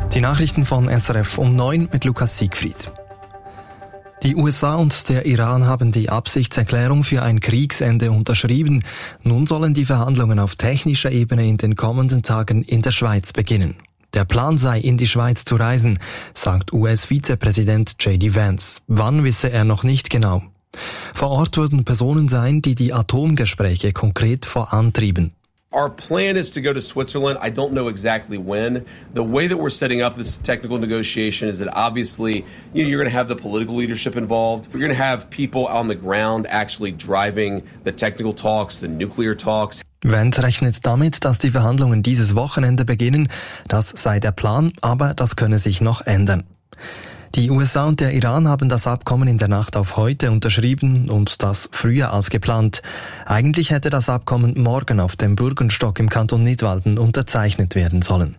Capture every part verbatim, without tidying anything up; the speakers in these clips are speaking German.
Die Nachrichten von S R F um neun mit Lukas Siegfried. Die U S A und der Iran haben die Absichtserklärung für ein Kriegsende unterschrieben. Nun sollen die Verhandlungen auf technischer Ebene in den kommenden Tagen in der Schweiz beginnen. Der Plan sei, in die Schweiz zu reisen, sagt U S-Vizepräsident J D Vance. Wann wisse er noch nicht genau. Vor Ort würden Personen sein, die die Atomgespräche konkret vorantrieben. Our plan is to go to Switzerland. I don't know exactly when. The way that we're setting up this technical negotiation is that obviously, you know, you're going to have the political leadership involved. You're going to have people on the ground actually driving the technical talks, the nuclear talks. Vance rechnet damit, dass die Verhandlungen dieses Wochenende beginnen. Das sei der Plan, aber das könne sich noch ändern. Die U S A und der Iran haben das Abkommen in der Nacht auf heute unterschrieben und das früher als geplant. Eigentlich hätte das Abkommen morgen auf dem Bürgenstock im Kanton Nidwalden unterzeichnet werden sollen.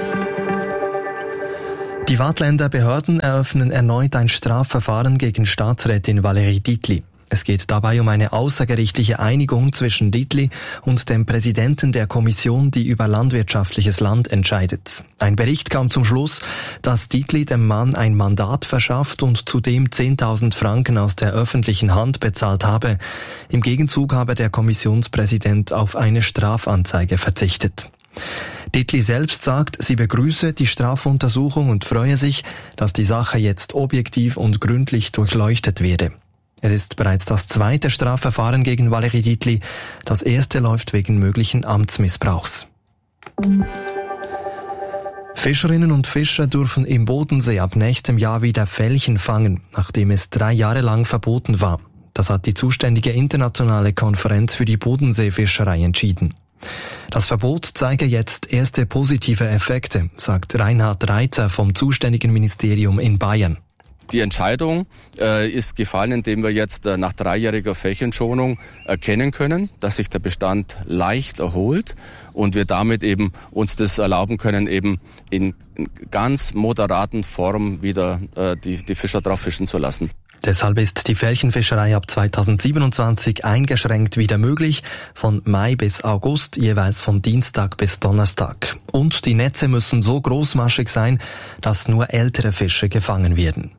Die Waadtländer Behörden eröffnen erneut ein Strafverfahren gegen Staatsrätin Valérie Dietli. Es geht dabei um eine außergerichtliche Einigung zwischen Dietli und dem Präsidenten der Kommission, die über landwirtschaftliches Land entscheidet. Ein Bericht kam zum Schluss, dass Dietli dem Mann ein Mandat verschafft und zudem zehntausend Franken aus der öffentlichen Hand bezahlt habe. Im Gegenzug habe der Kommissionspräsident auf eine Strafanzeige verzichtet. Dietli selbst sagt, sie begrüße die Strafuntersuchung und freue sich, dass die Sache jetzt objektiv und gründlich durchleuchtet werde. Es ist bereits das zweite Strafverfahren gegen Valérie Dietli. Das erste läuft wegen möglichen Amtsmissbrauchs. Fischerinnen und Fischer dürfen im Bodensee ab nächstem Jahr wieder Felchen fangen, nachdem es drei Jahre lang verboten war. Das hat die zuständige internationale Konferenz für die Bodenseefischerei entschieden. Das Verbot zeige jetzt erste positive Effekte, sagt Reinhard Reitzer vom zuständigen Ministerium in Bayern. Die Entscheidung äh, ist gefallen, indem wir jetzt äh, nach dreijähriger Flächenschonung erkennen können, dass sich der Bestand leicht erholt und wir damit eben uns das erlauben können, eben in ganz moderaten Form wieder äh, die, die Fischer drauf fischen zu lassen. Deshalb ist die Felchenfischerei ab zweitausendsiebenundzwanzig eingeschränkt wieder möglich, von Mai bis August, jeweils von Dienstag bis Donnerstag. Und die Netze müssen so großmaschig sein, dass nur ältere Fische gefangen werden.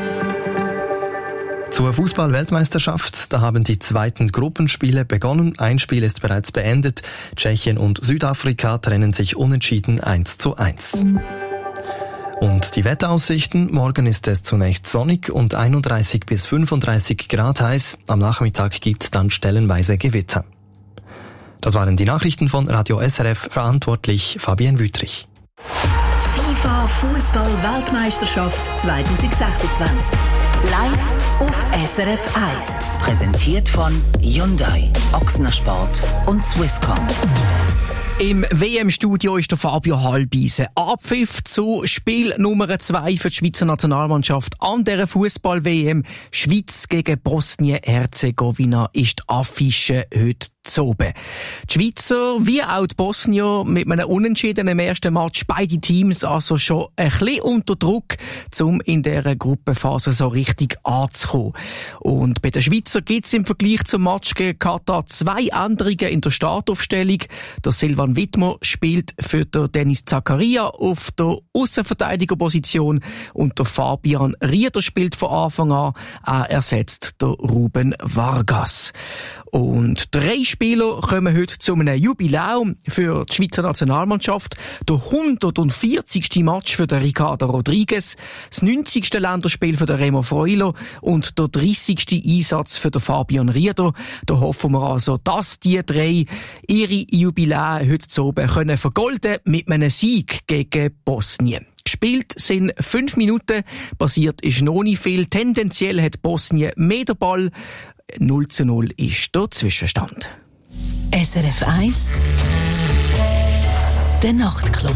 Zur Fußball-Weltmeisterschaft, da haben die zweiten Gruppenspiele begonnen. Ein Spiel ist bereits beendet. Tschechien und Südafrika trennen sich unentschieden eins zu eins. Und die Wetteraussichten: Morgen ist es zunächst sonnig und einunddreißig bis fünfunddreißig Grad heiß. Am Nachmittag gibt's dann stellenweise Gewitter. Das waren die Nachrichten von Radio S R F, verantwortlich Fabienne Wüttrich. Die FIFA Fußball-Weltmeisterschaft zwanzig sechsundzwanzig. Live auf S R F eins. Präsentiert von Hyundai, Ochsner Sport und Swisscom. Im W M-Studio ist der Fabio Halbise. Abpfiff zu Spiel Nummer zwei für die Schweizer Nationalmannschaft an dieser Fußball-W M. Schweiz gegen Bosnien-Herzegowina ist die Affische heute zu oben. Die Schweizer wie auch die Bosnier mit einem unentschiedenen ersten Match, beide Teams also schon ein bisschen unter Druck, um in dieser Gruppenphase so richtig anzukommen. Und bei den Schweizer gibt es im Vergleich zum Match gegen Katar zwei Änderungen in der Startaufstellung. Der Silvan Wittmer spielt für den Dennis Zakaria auf der Aussenverteidigerposition und der Fabian Rieder spielt von Anfang an. Er ersetzt den Ruben Vargas. Und drei Spieler kommen heute zu einem Jubiläum für die Schweizer Nationalmannschaft. Der hundertvierzigste Match für den Ricardo Rodriguez, das neunzigste Länderspiel für den Remo Freuler und der dreißigste Einsatz für den Fabian Rieder. Da hoffen wir also, dass die drei ihre Jubiläen heute zu oben können vergolden mit einem Sieg gegen Bosnien. Gespielt sind fünf Minuten, passiert ist noch nicht viel. Tendenziell hat Bosnien mehr den Ball. null zu null ist der Zwischenstand. S R F eins, der Nachtclub.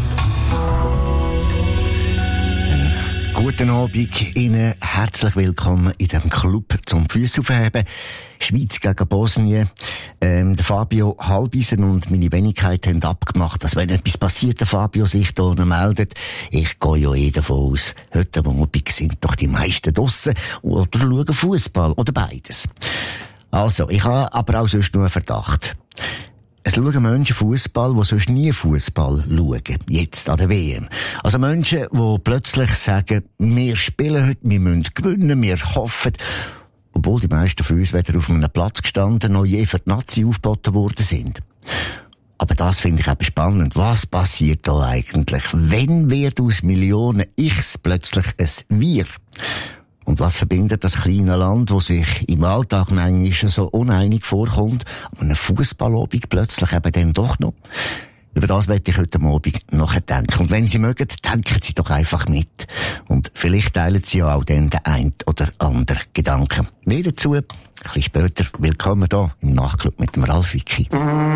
Guten Abend Ihnen, herzlich willkommen in dem Club zum Füße aufheben. Schweiz gegen Bosnien. Ähm, der Fabio Halbisen und meine Wenigkeit haben abgemacht, dass wenn etwas passiert, der Fabio sich hier noch meldet. Ich gehe ja eh davon aus, heute Abend sind doch die meisten draussen oder schauen Fußball oder beides. Also, ich habe aber auch sonst nur einen Verdacht. Es schauen Menschen Fußball, die sonst nie Fußball schauen. Jetzt an der W M. Also Menschen, die plötzlich sagen, wir spielen heute, wir müssen gewinnen, wir hoffen. Obwohl die meisten von uns weder auf einem Platz gestanden noch je für die Nazi aufgeboten worden sind. Aber das finde ich eben spannend. Was passiert da eigentlich? Wenn wird aus Millionen Ichs plötzlich ein Wir? Und was verbindet das kleine Land, das sich im Alltag manchmal so uneinig vorkommt, aber eine Fußballabend plötzlich eben dann doch noch? Über das werde ich heute Abend nachdenken. Und wenn Sie mögen, denken Sie doch einfach mit. Und vielleicht teilen Sie ja auch dann den einen oder anderen Gedanken. Mehr dazu, ein bisschen später. Willkommen hier im Nachclub mit dem Ralf Wicki.